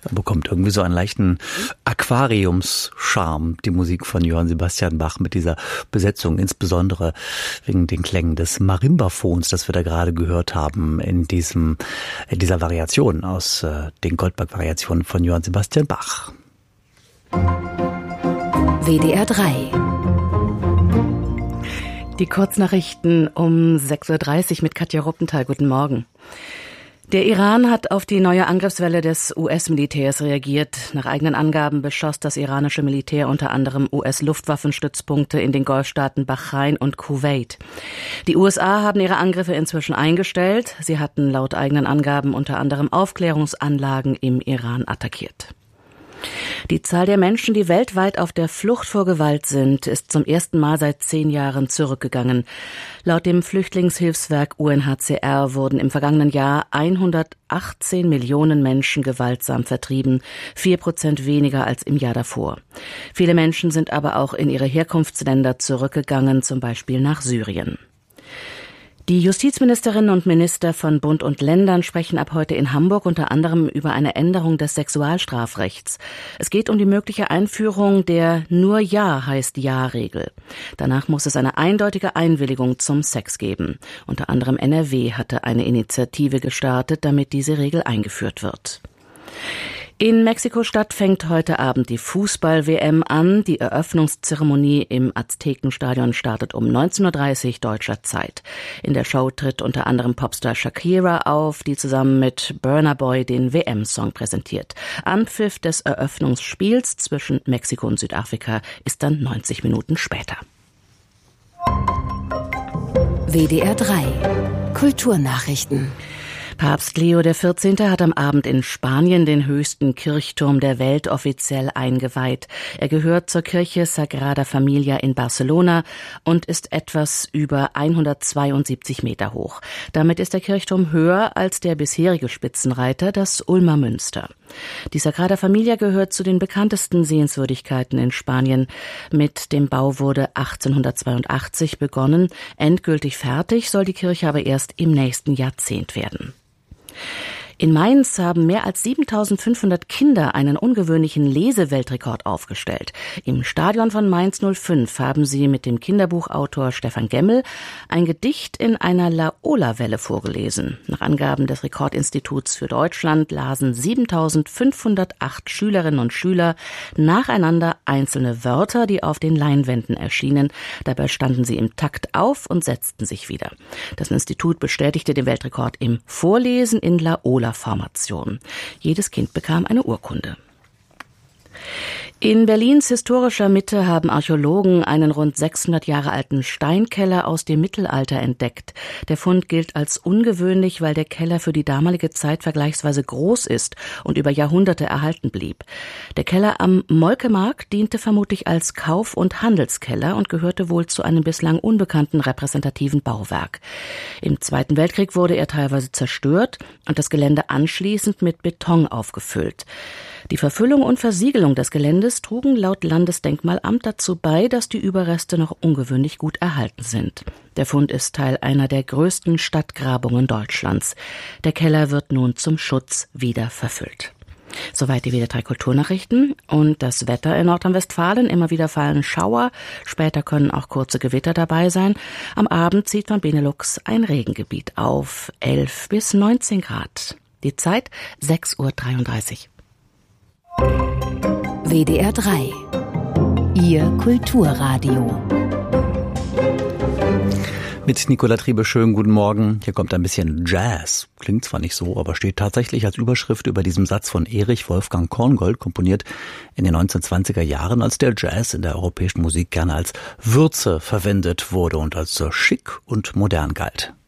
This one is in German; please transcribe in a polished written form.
Bekommt irgendwie so einen leichten Aquariumscharme, die Musik von Johann Sebastian Bach mit dieser Besetzung, insbesondere wegen den Klängen des Marimbafons, das wir da gerade gehört haben in dieser Variation aus den Goldberg-Variationen von Johann Sebastian Bach. WDR 3. Die Kurznachrichten um 6.30 Uhr mit Katja Ruppenthal. Guten Morgen. Der Iran hat auf die neue Angriffswelle des US-Militärs reagiert. Nach eigenen Angaben beschoss das iranische Militär unter anderem US-Luftwaffenstützpunkte in den Golfstaaten Bahrain und Kuwait. Die USA haben ihre Angriffe inzwischen eingestellt. Sie hatten laut eigenen Angaben unter anderem Aufklärungsanlagen im Iran attackiert. Die Zahl der Menschen, die weltweit auf der Flucht vor Gewalt sind, ist zum ersten Mal seit 10 Jahren zurückgegangen. Laut dem Flüchtlingshilfswerk UNHCR wurden im vergangenen Jahr 118 Millionen Menschen gewaltsam vertrieben, 4% weniger als im Jahr davor. Viele Menschen sind aber auch in ihre Herkunftsländer zurückgegangen, zum Beispiel nach Syrien. Die Justizministerinnen und Minister von Bund und Ländern sprechen ab heute in Hamburg unter anderem über eine Änderung des Sexualstrafrechts. Es geht um die mögliche Einführung der Nur Ja heißt Ja-Regel. Danach muss es eine eindeutige Einwilligung zum Sex geben. Unter anderem NRW hatte eine Initiative gestartet, damit diese Regel eingeführt wird. In Mexiko-Stadt fängt heute Abend die Fußball-WM an. Die Eröffnungszeremonie im Aztekenstadion startet um 19.30 Uhr deutscher Zeit. In der Show tritt unter anderem Popstar Shakira auf, die zusammen mit Burna Boy den WM-Song präsentiert. Anpfiff des Eröffnungsspiels zwischen Mexiko und Südafrika ist dann 90 Minuten später. WDR 3 Kulturnachrichten. Papst Leo XIV. Hat am Abend in Spanien den höchsten Kirchturm der Welt offiziell eingeweiht. Er gehört zur Kirche Sagrada Familia in Barcelona und ist etwas über 172 Meter hoch. Damit ist der Kirchturm höher als der bisherige Spitzenreiter, das Ulmer Münster. Die Sagrada Familia gehört zu den bekanntesten Sehenswürdigkeiten in Spanien. Mit dem Bau wurde 1882 begonnen. Endgültig fertig soll die Kirche aber erst im nächsten Jahrzehnt werden. In Mainz haben mehr als 7.500 Kinder einen ungewöhnlichen Leseweltrekord aufgestellt. Im Stadion von Mainz 05 haben sie mit dem Kinderbuchautor Stefan Gemmel ein Gedicht in einer Laola-Welle vorgelesen. Nach Angaben des Rekordinstituts für Deutschland lasen 7.508 Schülerinnen und Schüler nacheinander einzelne Wörter, die auf den Leinwänden erschienen. Dabei standen sie im Takt auf und setzten sich wieder. Das Institut bestätigte den Weltrekord im Vorlesen in Laola-Formation. Jedes Kind bekam eine Urkunde. In Berlins historischer Mitte haben Archäologen einen rund 600 Jahre alten Steinkeller aus dem Mittelalter entdeckt. Der Fund gilt als ungewöhnlich, weil der Keller für die damalige Zeit vergleichsweise groß ist und über Jahrhunderte erhalten blieb. Der Keller am Molkemarkt diente vermutlich als Kauf- und Handelskeller und gehörte wohl zu einem bislang unbekannten repräsentativen Bauwerk. Im Zweiten Weltkrieg wurde er teilweise zerstört und das Gelände anschließend mit Beton aufgefüllt. Die Verfüllung und Versiegelung des Geländes trugen laut Landesdenkmalamt dazu bei, dass die Überreste noch ungewöhnlich gut erhalten sind. Der Fund ist Teil einer der größten Stadtgrabungen Deutschlands. Der Keller wird nun zum Schutz wieder verfüllt. Soweit die WDR 3 Kulturnachrichten und das Wetter in Nordrhein-Westfalen. Immer wieder fallen Schauer, später können auch kurze Gewitter dabei sein. Am Abend zieht von Benelux ein Regengebiet auf, 11 bis 19 Grad. Die Zeit 6.33 Uhr. WDR 3, Ihr Kulturradio. Mit Nicola Triebe, schönen guten Morgen. Hier kommt ein bisschen Jazz. Klingt zwar nicht so, aber steht tatsächlich als Überschrift über diesem Satz von Erich Wolfgang Korngold, komponiert in den 1920er Jahren, als der Jazz in der europäischen Musik gerne als Würze verwendet wurde und als schick und modern galt.